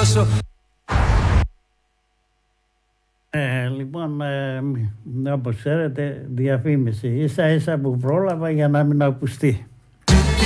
δώσω. Λοιπόν, όπως ξέρετε, διαφήμιση. Ίσα ίσα που πρόλαβα για να μην ακουστεί.